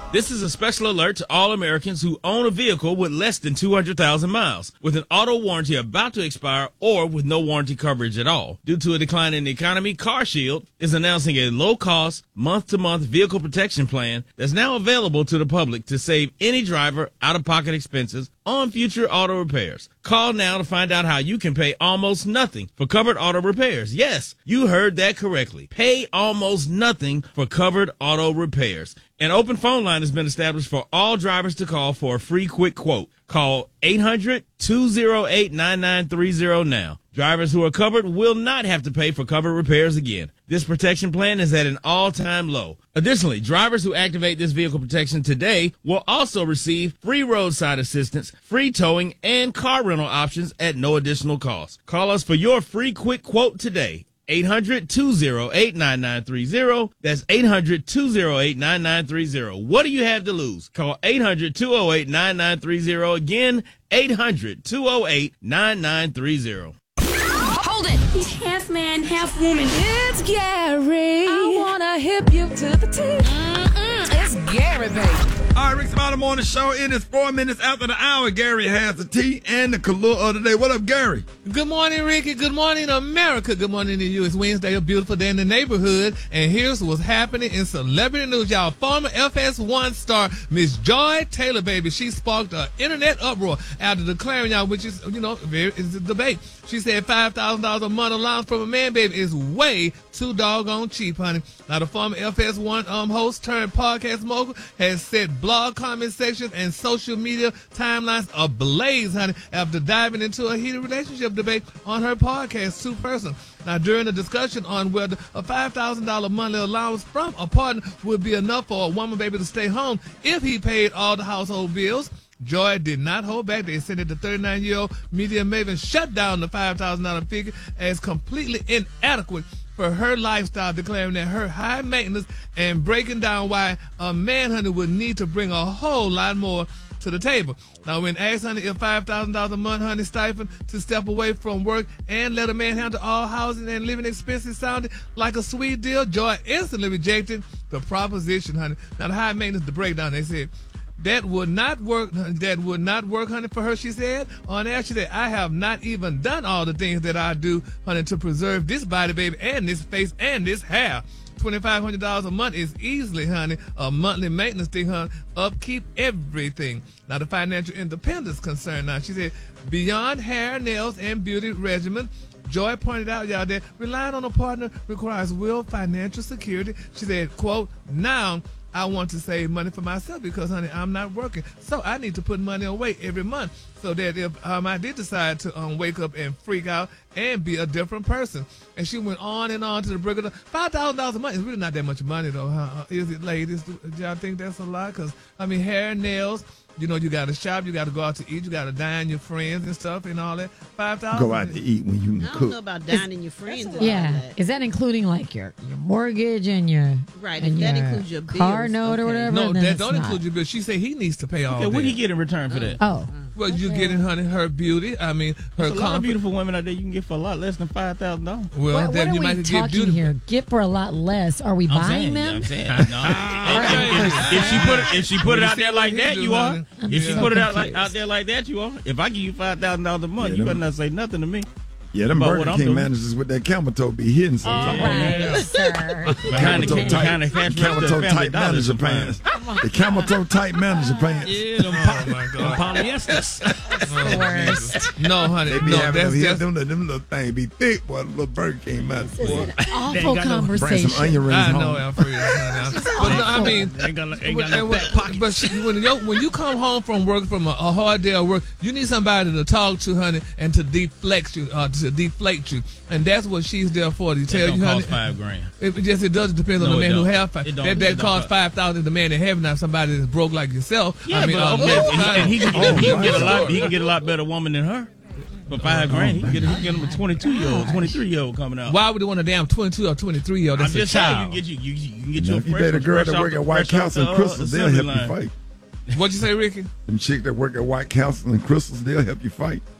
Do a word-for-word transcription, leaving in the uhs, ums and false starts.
This is a special alert to all Americans who own a vehicle with less than two hundred thousand miles, with an auto warranty about to expire or with no warranty coverage at all. Due to a decline in the economy, CarShield is announcing a low-cost, month-to-month vehicle protection plan that's now available to the public to save any driver out-of-pocket expenses on future auto repairs. Call now to find out how you can pay almost nothing for covered auto repairs. Yes, you heard that correctly. Pay almost nothing for covered auto repairs. An open phone line has been established for all drivers to call for a free quick quote. Call eight hundred, two oh eight, nine nine three oh now. Drivers who are covered will not have to pay for covered repairs again. This protection plan is at an all-time low. Additionally, drivers who activate this vehicle protection today will also receive free roadside assistance, free towing, and car rental options at no additional cost. Call us for your free quick quote today. eight hundred, two oh eight, nine nine three oh. That's eight hundred, two oh eight, nine nine three oh. What do you have to lose? Call eight hundred, two oh eight, nine nine three oh. Again, eight hundred, two oh eight, nine nine three oh. Hold it! He's half man, half woman. It's Gary. I wanna hip you to the T. Mm-mm, it's Gary, baby. All right, Rick Smiley Morning Show. It is four minutes after the hour. Gary has the tea and the color of the day. What up, Gary? Good morning, Ricky. Good morning, America. Good morning to you. It's Wednesday, a beautiful day in the neighborhood. And here's what's happening in celebrity news, y'all. Former F S one star Miss Joy Taylor, baby, she sparked an internet uproar after declaring, y'all, which is, you know, very, is a debate. She said five thousand dollars a month allowance from a man, baby, is way too doggone cheap, honey. Now, the former F S one um, host turned podcast mogul has set blog comment sections and social media timelines ablaze, honey, after diving into a heated relationship debate on her podcast, Too Personal. Now, during the discussion on whether a five thousand dollars monthly allowance from a partner would be enough for a woman, baby, to stay home if he paid all the household bills, Joy did not hold back. They said that the thirty-nine-year-old media maven shut down the five thousand dollars figure as completely inadequate for her lifestyle, declaring that her high maintenance and breaking down why a man, honey, would need to bring a whole lot more to the table. Now, when asked, honey, if five thousand dollars a month, honey, stipend to step away from work and let a man handle all housing and living expenses sounded like a sweet deal, Joy instantly rejected the proposition, honey. Now, the high maintenance, the breakdown, they said, that would not work. That would not work, honey, for her, she said. On air, she said, I have not even done all the things that I do, honey, to preserve this body, baby, and this face and this hair. twenty-five hundred dollars a month is easily, honey, a monthly maintenance thing, honey, upkeep, everything. Now, the financial independence concern now. She said, beyond hair, nails, and beauty regimen, Joy pointed out, y'all, that relying on a partner requires real financial security. She said, quote, now I want to save money for myself because, honey, I'm not working. So I need to put money away every month so that if um, I did decide to um, wake up and freak out and be a different person. And she went on and on to the break of the five thousand dollars a month is really not that much money, though, huh? Is it, ladies? Do y'all think that's a lot? Because, I mean, hair, nails, you know, you got to shop, you got to go out to eat, you got to dine your friends and stuff and all that. five thousand dollars. Go out to eat when you can I don't cook. know about dining your friends. And Yeah. all that. Is that including like your, your mortgage and your Right, and if that your includes your car bills, note or okay. whatever? No, then that it's don't not. include your bill. She said he needs to pay all Okay, that. what do you get in return for that? Oh. Well, you getting, honey, her beauty. I mean, her There's a lot of comfort. beautiful women out there you can get for a lot less than five thousand dollars. Well, What, what then are you we might get talking beauty. here? Get for a lot less. Are we I'm buying saying, them? I'm saying, no. if she put it, if she put it out there like that, you are. If she so put it out like confused. out there like that, you are. If I give you five thousand dollars a month, Yeah, you them- better not say nothing to me. Yeah, them About Burger what I'm King doing. managers with that camel toe be hidden All sometimes. right, sir. Behind the, Camel toe ca- tight, behind the cash camel register toe at Family tight Dollar manager sometimes. pants. The camel toe tight manager pants. Yeah, them, Oh, po- my them God. polyesters. The worst. No, honey. They be No, having that's them, just. them, little- them little things be thick, boy. The little Burger King managers. This is an They awful ain't got no- Bring conversation. some onion rings I home. know, Alfred. honey. But no, I mean, Ain't got, ain't But, got no but, back pockets. but she, when, you, when you come home from work, from a, a hard day of work, you need somebody to talk to, honey, and to deflect you, uh, to deflate you, and that's what she's there for. To It tell don't you, honey, cost five grand. it, yes, it does depend on No, the it man who don't. have five. It don't. That, that It don't costs cost- five thousand. The man that have not somebody that's broke like yourself. Yeah, I mean, but uh, okay, that's and he, fine. and he can, Oh, he can my get a lot. Lord. He can get a lot better woman than her. For five grand, he can get, he can get him a twenty-two year old, twenty-three year old coming out. Why would they want a damn twenty-two or twenty-three year old? I'm That's a just saying, you child. can get you, you, you can get You you know, a if you fresh, date a girl fresh that off work the- at White fresh off Castle and the, uh, Crystals, they'll assembly help you line. fight. What'd you say, Ricky? Them chicks that work at White Castle and Crystals, they'll help you fight.